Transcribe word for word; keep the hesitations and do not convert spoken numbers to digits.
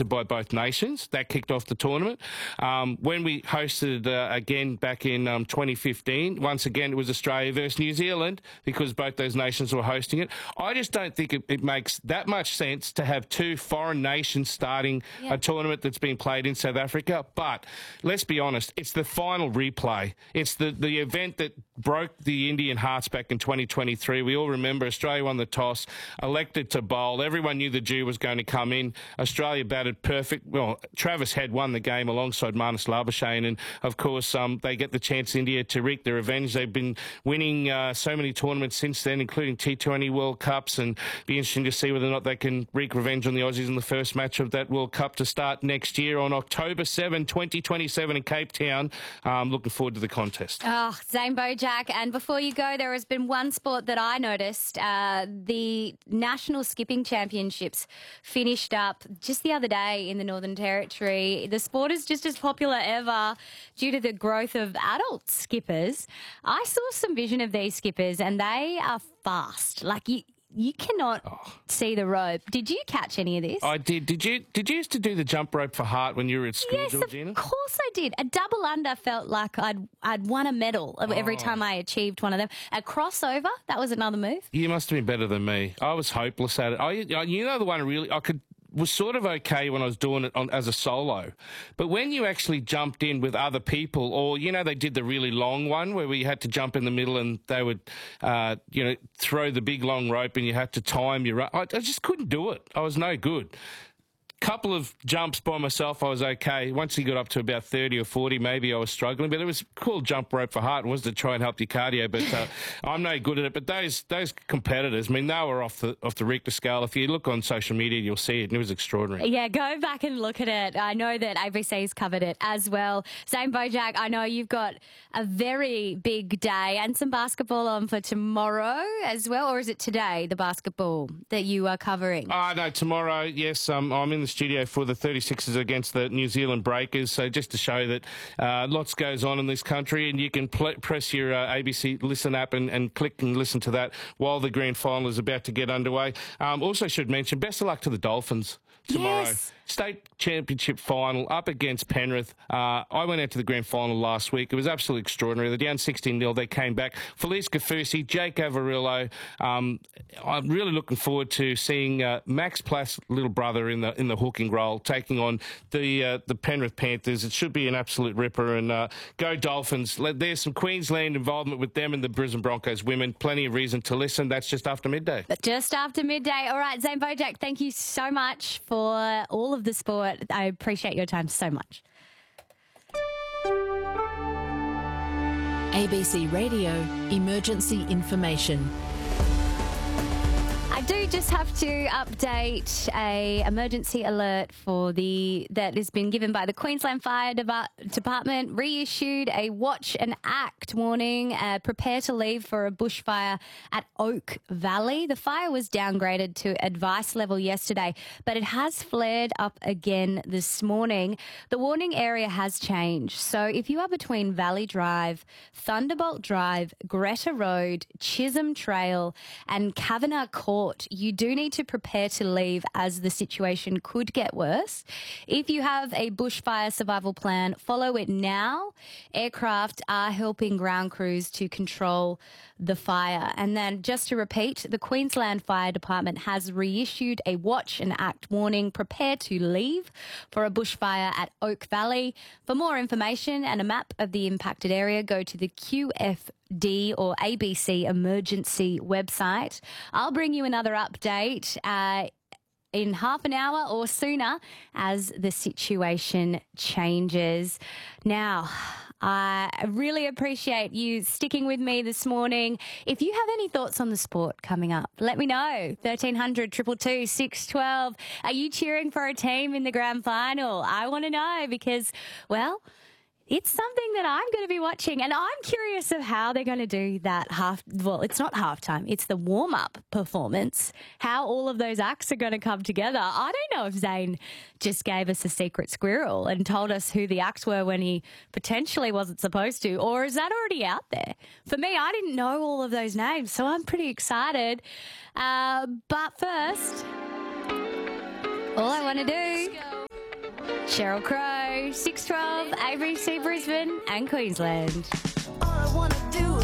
hosted by both nations. That kicked off the tournament. Um, when we hosted uh, again back in um, twenty fifteen, once again it was Australia versus New Zealand because both those nations were hosting it. I just don't think it, it makes that much sense to have two foreign nations starting yeah. a tournament that's been played in South Africa. But let's be honest, it's the final replay. It's the, the event that broke the Indian hearts back in twenty twenty-three. We all remember Australia won the toss, elected to bowl. Everyone knew the dew was going to come in. Australia batted perfect. Well, Travis Head won the game alongside Marnus Labuschagne, and of course um, they get the chance, India, to wreak their revenge. They've been winning uh, so many tournaments since then, including T twenty World Cups, and be interesting to see whether or not they can wreak revenge on the Aussies in the first match of that World Cup to start next year on October seventh, twenty twenty-seven in Cape Town. Um, looking forward to the contest. Oh, Zane Bojack. And before you go, there has been one sport that I noticed. Uh, the National Skipping Championships finished up just the other day in the Northern Territory. The sport is just as popular ever due to the growth of adult skippers. I saw some vision of these skippers and they are fast. Like you... You cannot oh. see the rope. Did you catch any of this? I did. Did you Did you used to do the jump rope for Hart when you were at school, yes, Georgina? Yes, of course I did. A double under felt like I'd I'd won a medal oh. every time I achieved one of them. A crossover, that was another move. You must have been better than me. I was hopeless at it. I, you know the one really I could... was sort of okay when I was doing it on, as a solo. But when you actually jumped in with other people, or, you know, they did the really long one where we had to jump in the middle and they would, uh, you know, throw the big long rope and you had to time your... I, I just couldn't do it. I was no good. Couple of jumps by myself, I was okay. Once he got up to about thirty or forty, maybe I was struggling. But it was a cool jump rope for Hart. It was to try and help your cardio. But uh, I'm no good at it. But those those competitors, I mean, they were off the off the Richter scale. If you look on social media, you'll see it, and it was extraordinary. Yeah, go back and look at it. I know that A B C's covered it as well. Zane Bojack, I know you've got a very big day and some basketball on for tomorrow as well. Or is it today, the basketball that you are covering? Oh, no, tomorrow, yes. Um, I'm in the studio for the thirty-sixers against the New Zealand Breakers. So just to show that uh, lots goes on in this country, and you can pl- press your uh, A B C Listen app and, and click and listen to that while the grand final is about to get underway. Um, also should mention, best of luck to the Dolphins tomorrow. Yes. State Championship final up against Penrith. Uh, I went out to the grand final last week. It was absolutely extraordinary. They're down sixteen nil. They came back. Felice Kafusi, Jake Avarillo. Um, I'm really looking forward to seeing uh, Max Plass' little brother in the in the hooking role, taking on the uh, the Penrith Panthers. It should be an absolute ripper. And uh, go Dolphins. There's some Queensland involvement with them and the Brisbane Broncos women. Plenty of reason to listen. That's just after midday. But just after midday. All right, Zane Bojack, thank you so much for all of the sport. I appreciate your time so much. A B C Radio Emergency Information. I do just have to update a emergency alert for the that has been given by the Queensland Fire Deba- Department. Reissued a watch and act warning. Uh, prepare to leave for a bushfire at Oak Valley. The fire was downgraded to advice level yesterday, but it has flared up again this morning. The warning area has changed. So if you are between Valley Drive, Thunderbolt Drive, Greta Road, Chisholm Trail, and Kavanagh Court, you do need to prepare to leave as the situation could get worse. If you have a bushfire survival plan, follow it now. Aircraft are helping ground crews to control the fire. And then just to repeat, the Queensland Fire Department has reissued a watch and act warning. Prepare to leave for a bushfire at Oak Valley. For more information and a map of the impacted area, go to the Q F D or A B C emergency website. I'll bring you another update uh, in half an hour or sooner as the situation changes. Now, I really appreciate you sticking with me this morning. If you have any thoughts on the sport coming up, let me know. thirteen hundred, two two two, six one two. Are you cheering for a team in the grand final? I want to know because, well, it's something that I'm going to be watching, and I'm curious of how they're going to do that half, well, it's not halftime, it's the warm-up performance, how all of those acts are going to come together. I don't know if Zane just gave us a secret squirrel and told us who the acts were when he potentially wasn't supposed to, or is that already out there? For me, I didn't know all of those names, so I'm pretty excited. Uh, but first, all I want to do Cheryl Crow, six twelve, A B C Brisbane and Queensland. All I wanna do